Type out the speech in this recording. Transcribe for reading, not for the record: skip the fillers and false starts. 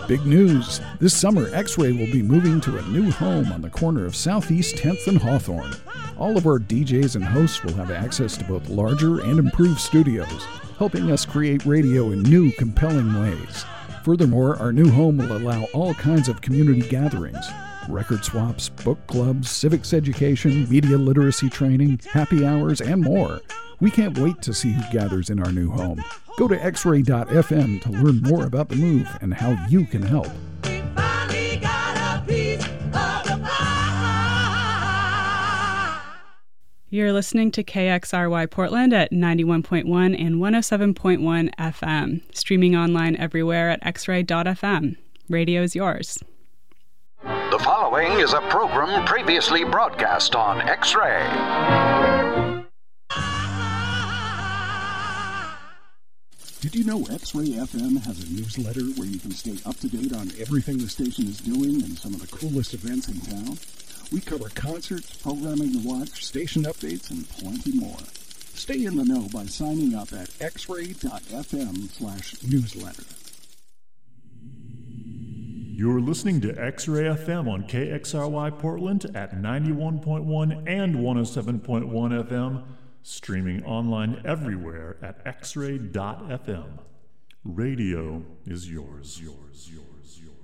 Big news! This summer, X-Ray will be moving to a new home on the corner of Southeast 10th and Hawthorne. All of our DJs and hosts will have access to both larger and improved studios, helping us create radio in new, compelling ways. Furthermore, our new home will allow all kinds of community gatherings. Record swaps, book clubs, civics education, media literacy training, happy hours, and more. We can't wait to see who gathers in our new home. Go to xray.fm to learn more about the move and how you can help. We finally got a piece of the pie. You're listening to KXRY Portland at 91.1 and 107.1 FM, streaming online everywhere at xray.fm. Radio is yours. The following is a program previously broadcast on X-Ray. Did you know X-Ray FM has a newsletter where you can stay up to date on everything the station is doing and some of the coolest events in town? We cover concerts, programming to watch, station updates, and plenty more. Stay in the know by signing up at xray.fm/newsletter. You're listening to X-Ray FM on KXRY Portland at 91.1 and 107.1 FM. Streaming online everywhere at xray.fm. Radio is yours.